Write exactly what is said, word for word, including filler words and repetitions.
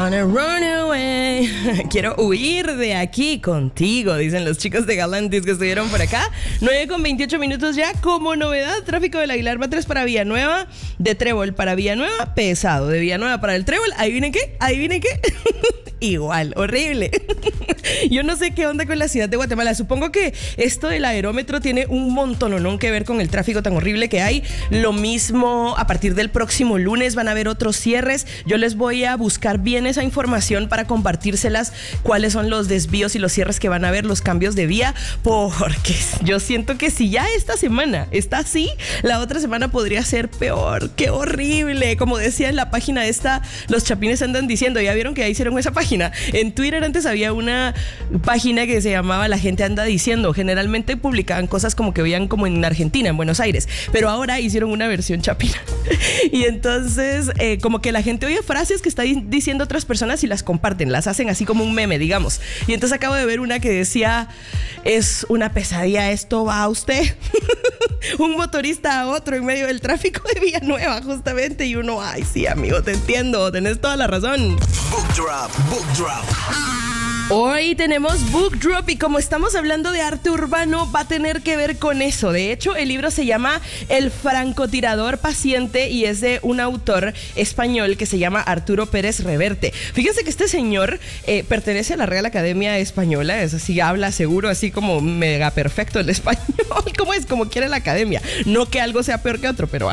Wanna run away. Quiero huir de aquí contigo, dicen los chicos de Galantis que estuvieron por acá. nueve con veintiocho minutos ya. Como novedad, tráfico del Aguilar Batres para Villanueva, de Trébol para Villanueva, pesado. De Villanueva para el Trébol, ¿adivinen qué? ¿Adivinen qué? Igual, horrible. Yo no sé qué onda con la ciudad de Guatemala. Supongo que esto del aerómetro tiene un montononón que ver con el tráfico tan horrible que hay. Lo mismo a partir del próximo lunes van a haber otros cierres. Yo les voy a buscar bien esa información para compartírselas, cuáles son los desvíos y los cierres que van a haber, los cambios de vía, porque yo siento que si ya esta semana está así, la otra semana podría ser peor. ¡Qué horrible! Como decía en la página esta, los chapines andan diciendo, ¿ya vieron que ya hicieron esa página? En Twitter antes había una página que se llamaba La Gente Anda Diciendo. Generalmente publicaban cosas como que veían como en Argentina, en Buenos Aires, pero ahora hicieron una versión chapina. Y entonces eh, como que la gente oye frases que están diciendo otras personas y las comparten, las hacen así como un meme, digamos. Y entonces acabo de ver una que decía, es una pesadilla, esto va a usted. Un motorista a otro en medio del tráfico de Villanueva, justamente. Y uno, ay, sí, amigo, te entiendo, tenés toda la razón. Book Drop, Book Drop. Hoy tenemos Book Drop y como estamos hablando de arte urbano, va a tener que ver con eso. De hecho, el libro se llama El francotirador paciente y es de un autor español que se llama Arturo Pérez Reverte. Fíjense que este señor eh, pertenece a la Real Academia Española, es así, habla seguro, así como mega perfecto el español, como es, como quiere la academia. No que algo sea peor que otro, pero